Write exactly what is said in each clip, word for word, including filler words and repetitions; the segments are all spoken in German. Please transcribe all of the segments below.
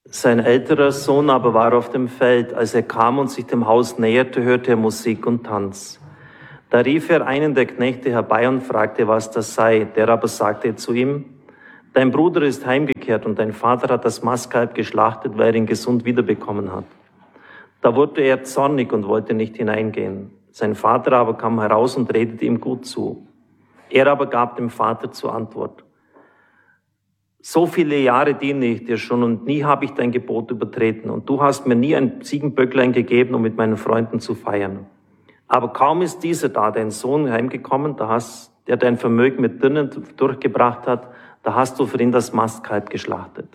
Sein älterer Sohn aber war auf dem Feld. Als er kam und sich dem Haus näherte, hörte er Musik und Tanz. Da rief er einen der Knechte herbei und fragte, was das sei. Der aber sagte zu ihm, dein Bruder ist heimgekehrt und dein Vater hat das Mastkalb geschlachtet, weil er ihn gesund wiederbekommen hat. Da wurde er zornig und wollte nicht hineingehen. Sein Vater aber kam heraus und redete ihm gut zu. Er aber gab dem Vater zur Antwort, so viele Jahre diene ich dir schon und nie habe ich dein Gebot übertreten und du hast mir nie ein Ziegenböcklein gegeben, um mit meinen Freunden zu feiern. Aber kaum ist dieser da, dein Sohn, heimgekommen, da hast, der dein Vermögen mit Dirnen durchgebracht hat, da hast du für ihn das Mastkalb geschlachtet.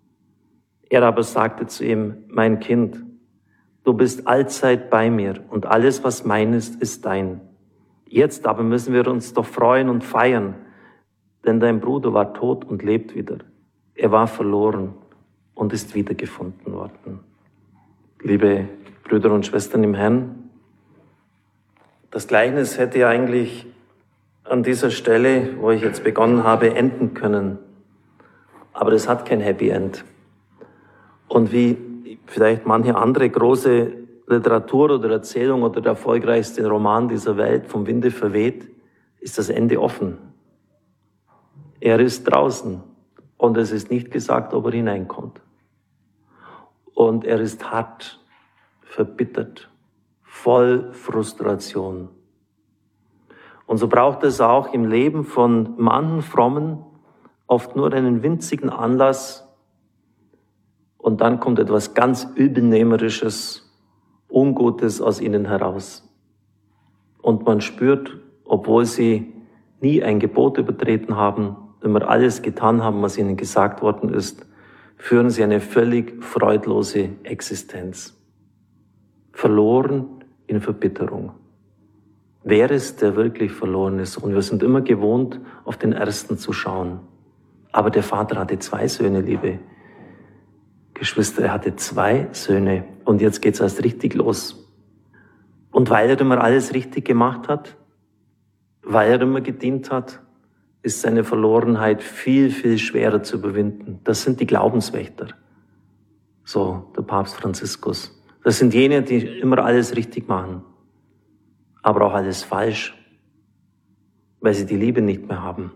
Er aber sagte zu ihm, mein Kind, du bist allzeit bei mir und alles, was mein ist, ist dein. Jetzt aber müssen wir uns doch freuen und feiern, denn dein Bruder war tot und lebt wieder. Er war verloren und ist wiedergefunden worden. Liebe Brüder und Schwestern im Herrn, das Gleichnis hätte ja eigentlich an dieser Stelle, wo ich jetzt begonnen habe, enden können. Aber es hat kein Happy End. Und wie vielleicht manche andere große Literatur oder Erzählung oder der erfolgreichste Roman dieser Welt vom Winde verweht, ist das Ende offen. Er ist draußen und es ist nicht gesagt, ob er hineinkommt. Und er ist hart, verbittert, voll Frustration. Und so braucht es auch im Leben von manchen Frommen oft nur einen winzigen Anlass und dann kommt etwas ganz Übelnehmerisches, Ungutes aus ihnen heraus. Und man spürt, obwohl sie nie ein Gebot übertreten haben, immer alles getan haben, was ihnen gesagt worden ist, führen sie eine völlig freudlose Existenz. Verloren in Verbitterung. Wer ist, der wirklich verloren ist? Und wir sind immer gewohnt, auf den Ersten zu schauen. Aber der Vater hatte zwei Söhne, liebe Geschwister, er hatte zwei Söhne. Und jetzt geht's erst richtig los. Und weil er immer alles richtig gemacht hat, weil er immer gedient hat, ist seine Verlorenheit viel, viel schwerer zu überwinden. Das sind die Glaubenswächter. So, der Papst Franziskus. Das sind jene, die immer alles richtig machen, aber auch alles falsch, weil sie die Liebe nicht mehr haben.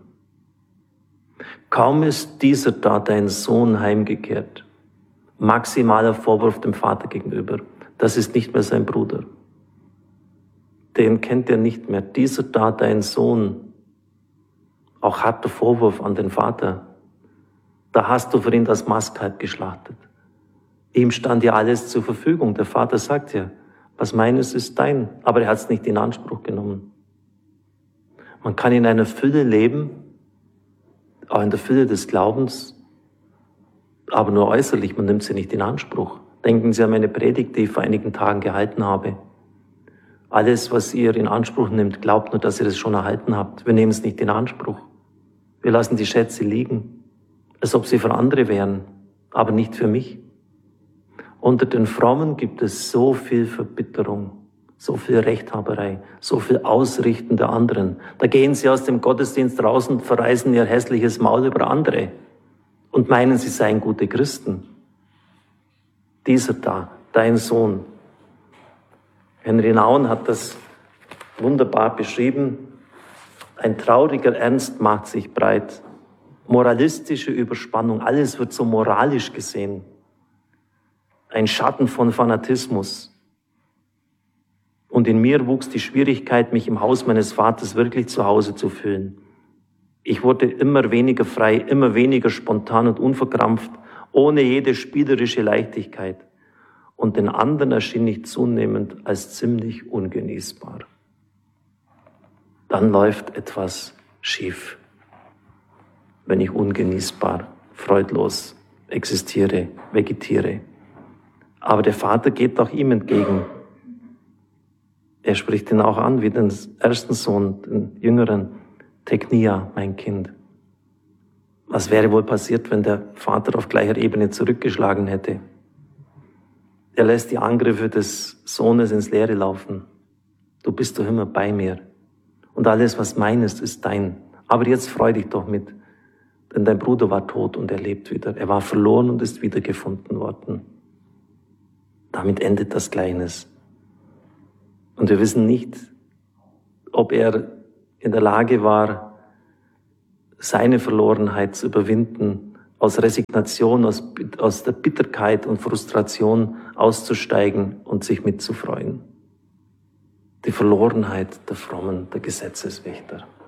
Kaum ist dieser da, dein Sohn, heimgekehrt. Maximaler Vorwurf dem Vater gegenüber. Das ist nicht mehr sein Bruder. Den kennt er nicht mehr. Dieser da, dein Sohn, auch harter Vorwurf an den Vater. Da hast du für ihn das Mastkalb geschlachtet. Ihm stand ja alles zur Verfügung. Der Vater sagt ja, was meines ist dein. Aber er hat es nicht in Anspruch genommen. Man kann in einer Fülle leben, auch in der Fülle des Glaubens, aber nur äußerlich, man nimmt sie nicht in Anspruch. Denken Sie an meine Predigt, die ich vor einigen Tagen gehalten habe. Alles, was ihr in Anspruch nehmt, glaubt nur, dass ihr das schon erhalten habt. Wir nehmen es nicht in Anspruch. Wir lassen die Schätze liegen, als ob sie für andere wären, aber nicht für mich. Unter den Frommen gibt es so viel Verbitterung, so viel Rechthaberei, so viel Ausrichten der anderen. Da gehen sie aus dem Gottesdienst raus und verreißen ihr hässliches Maul über andere und meinen, sie seien gute Christen. Dieser da, dein Sohn. Henry Nouwen hat das wunderbar beschrieben. Ein trauriger Ernst macht sich breit. Moralistische Überspannung, alles wird so moralisch gesehen. Ein Schatten von Fanatismus. Und in mir wuchs die Schwierigkeit, mich im Haus meines Vaters wirklich zu Hause zu fühlen. Ich wurde immer weniger frei, immer weniger spontan und unverkrampft, ohne jede spielerische Leichtigkeit. Und den anderen erschien ich zunehmend als ziemlich ungenießbar. Dann läuft etwas schief, wenn ich ungenießbar, freudlos existiere, vegetiere. Aber der Vater geht auch ihm entgegen. Er spricht ihn auch an, wie den ersten Sohn, den jüngeren, Teknia, mein Kind. Was wäre wohl passiert, wenn der Vater auf gleicher Ebene zurückgeschlagen hätte? Er lässt die Angriffe des Sohnes ins Leere laufen. Du bist doch immer bei mir. Und alles, was mein ist, ist dein. Aber jetzt freu dich doch mit denn dein Bruder war tot und er lebt wieder. Er war verloren und ist wiedergefunden worden. Damit endet das Gleichnis. Und wir wissen nicht, ob er in der Lage war, seine Verlorenheit zu überwinden, aus Resignation, aus, aus der Bitterkeit und Frustration auszusteigen und sich mitzufreuen. Die Verlorenheit der Frommen, der Gesetzeswächter.